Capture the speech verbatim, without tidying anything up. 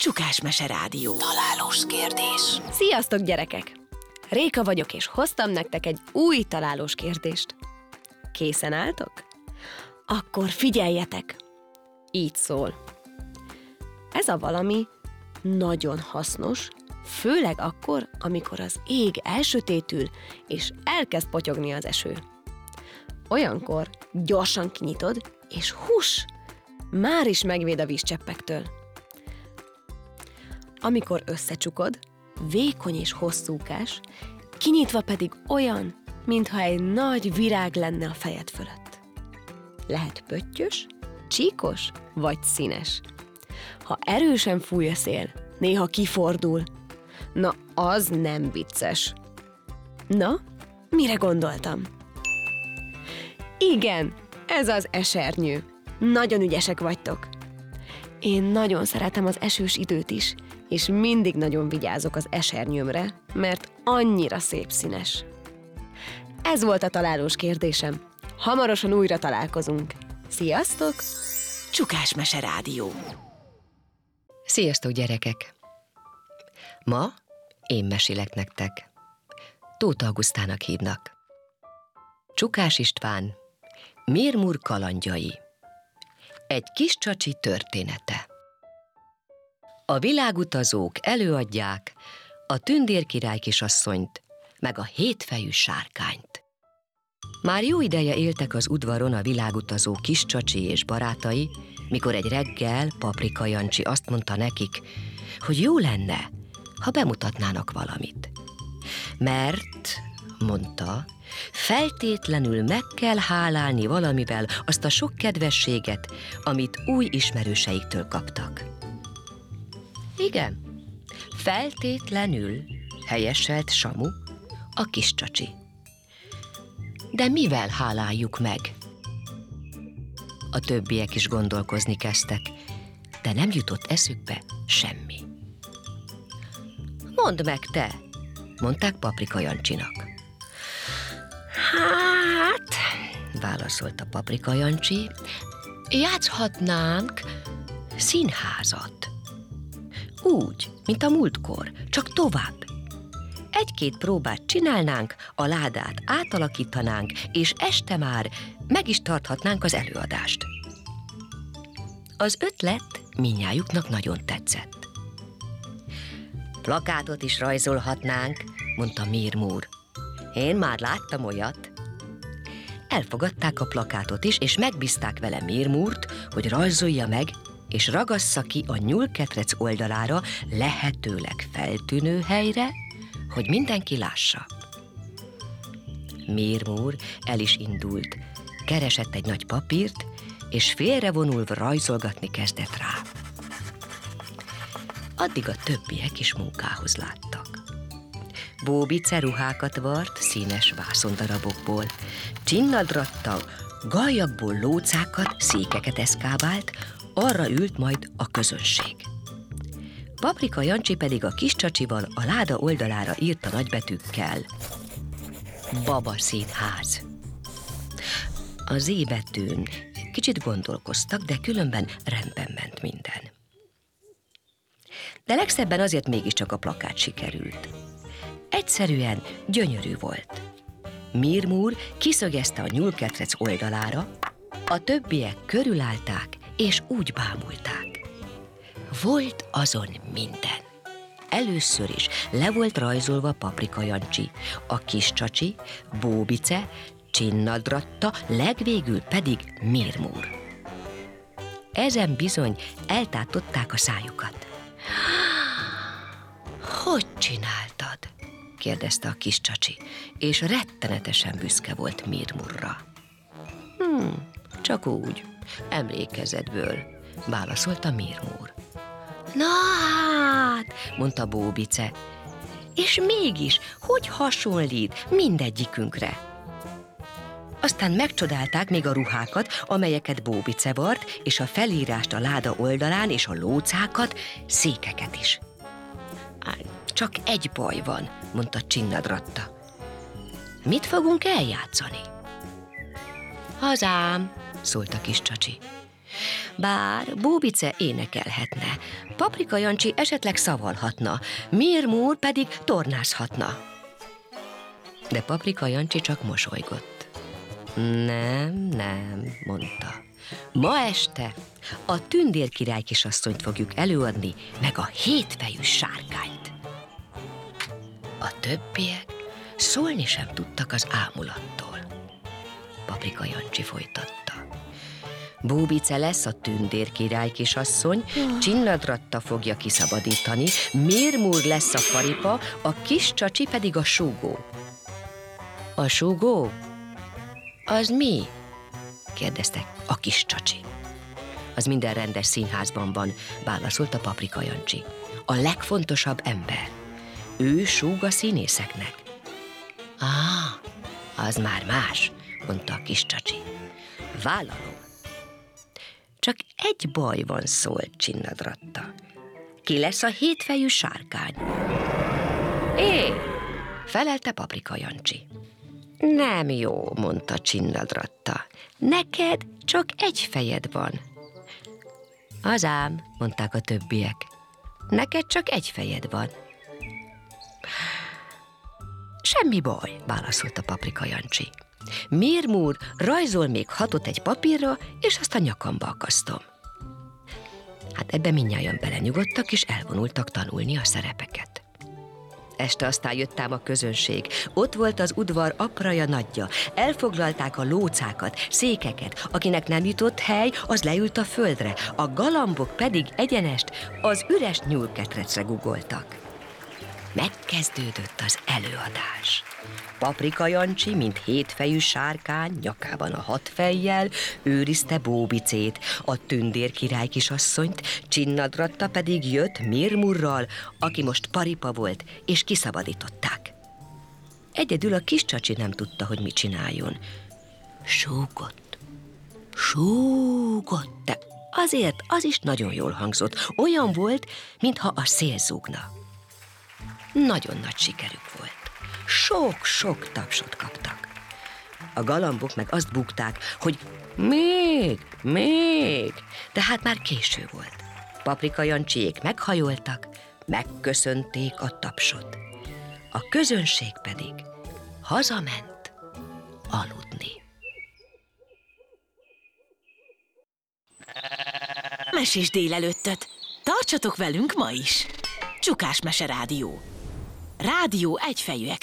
Csukásmese Rádió. Találós kérdés. Sziasztok, gyerekek! Réka vagyok, és hoztam nektek egy új találós kérdést. Készen álltok? Akkor figyeljetek! Így szól. Ez a valami nagyon hasznos, főleg akkor, amikor az ég elsötétül, és elkezd potyogni az eső. Olyankor gyorsan kinyitod, és hús! Már is megvéd a vízcseppektől. Amikor összecsukod, vékony és hosszúkás, kinyitva pedig olyan, mintha egy nagy virág lenne a fejed fölött. Lehet pöttyös, csíkos vagy színes. Ha erősen fúj a szél, néha kifordul. Na, az nem vicces. Na, mire gondoltam? Igen, ez az esernyő. Nagyon ügyesek vagytok. Én nagyon szeretem az esős időt is, és mindig nagyon vigyázok az esernyőmre, mert annyira szép színes. Ez volt a találós kérdésem. Hamarosan újra találkozunk. Sziasztok! Csukásmese Rádió. Sziasztok, gyerekek! Ma én mesélek nektek. Tóth Augusztának hívnak. Csukás István, Mérmur kalandjai. Egy kis csacsi története. A világutazók előadják a tündérkirály kisasszonyt, meg a hétfejű sárkányt. Már jó ideje éltek az udvaron a világutazó kis csacsi és barátai, mikor egy reggel Paprika Jancsi azt mondta nekik, hogy jó lenne, ha bemutatnának valamit. Mert, mondta, feltétlenül meg kell hálálni valamivel azt a sok kedvességet, amit új ismerőseiktől kaptak. Igen, feltétlenül, helyeselt Samu, a kis csacsi. De mivel háláljuk meg? A többiek is gondolkozni kezdtek, de nem jutott eszükbe semmi. Mondd meg te, mondták Paprika Jancsinak. Hát, válaszolta Paprika Jancsi, játszhatnánk színházat. Úgy, mint a múltkor, csak tovább. Egy-két próbát csinálnánk, a ládát átalakítanánk, és este már meg is tarthatnánk az előadást. Az ötlet mindnyájuknak nagyon tetszett. Plakátot is rajzolhatnánk, mondta Mérmur. Én már láttam olyat. Elfogadták a plakátot is, és megbízták vele Mérmurt, hogy rajzolja meg, és ragassza ki a nyúlketrec oldalára lehetőleg feltűnő helyre, hogy mindenki lássa. Mérmur el is indult, keresett egy nagy papírt, és félrevonulva rajzolgatni kezdett rá. Addig a többiek is munkához láttak. Bóbice ruhákat vart színes vászondarabokból, Csinnadratta gallyakból lócákat, székeket eszkábált, arra ült majd a közönség. Paprika Jancsi pedig a kis csacsival a láda oldalára írta nagybetűkkel: Babaszínház. A Z betűn kicsit gondolkoztak, de különben rendben ment minden. De legszebben azért mégiscsak a plakát sikerült. Egyszerűen gyönyörű volt. Mérmur kiszögezte a nyúlketrec oldalára, a többiek körülállták és úgy bámulták. Volt azon minden. Először is le volt rajzolva Paprika Jancsi, a kis csacsi, Bóbice, Csinnadratta, legvégül pedig Mérmur. Ezen bizony eltátották a szájukat. Hogy csináltad? kérdezte a kis csacsi, és rettenetesen büszke volt Mérmurra. Hmm, csak úgy, emlékezetből, válaszolta Mérmur. Na hát, mondta Bóbice, és mégis, hogy hasonlít mindegyikünkre? Aztán megcsodálták még a ruhákat, amelyeket Bóbice vart, és a felírást a láda oldalán, és a lócákat, székeket is. Csak egy baj van, mondta Csinnadratta. Mit fogunk eljátszani? Hazám, szólt a kis csacsi. Bár Bóbice énekelhetne, Paprika Jancsi esetleg szavalhatna, Mirmúr pedig tornázhatna. De Paprika Jancsi csak mosolygott. Nem, nem, mondta. Ma este a Tündérkirály kisasszonyt fogjuk előadni, meg a hétfejű sárkányt. A többiek szólni sem tudtak az ámulattól. Paprika Jancsi folytatta. Bóbice lesz a Tündérkirály kisasszony, Csinnadratta fogja kiszabadítani, Mirmúr lesz a paripa, a kis csacsi pedig a súgó. A súgó? Az mi? Kérdezte a kis csacsi. Az minden rendes színházban van, válaszolt a Paprika Jancsi. A legfontosabb ember. Ő súg a színészeknek. Á, az már más, mondta a kis csacsi. Vállalom. Csak egy baj van, szólt Csinnadratta. Ki lesz a hétfejű sárkány? É, felelte Paprika Jancsi. Nem jó, mondta Csinnadratta. Neked csak egy fejed van. Az ám, mondták a többiek. Neked csak egy fejed van. Semmi baj, válaszolt a Paprika Jancsi. Mirmúr rajzol még hatot egy papírra, és azt a nyakamba akasztom. Hát ebbe mindnyájan belenyugodtak, és elvonultak tanulni a szerepeket. Este aztán jött ám a közönség. Ott volt az udvar apraja nagyja. Elfoglalták a lócákat, székeket. Akinek nem jutott hely, az leült a földre. A galambok pedig egyenest az üres nyúlketrecre guggoltak. Megkezdődött az előadás. Paprika Jancsi, mint hétfejű sárkány, nyakában a hat fejjel, őrizte Bóbicét, a Tündérkirály kisasszonyt, Csinnadratta pedig jött Mirmurral, aki most paripa volt, és kiszabadították. Egyedül a kis csacsi nem tudta, hogy mit csináljon. Súgott, súgott, de azért az is nagyon jól hangzott, olyan volt, mintha a szél zúgna. Nagyon nagy sikerük volt. Sok-sok tapsot kaptak. A galambok meg azt búgták, hogy még, még, de hát már késő volt. Paprika Jancsiék meghajoltak, megköszönték a tapsot. A közönség pedig hazament aludni. Mesés délelőttöt. Tartsatok velünk ma is. Csukás Mese Rádió. Rádió egyfejűek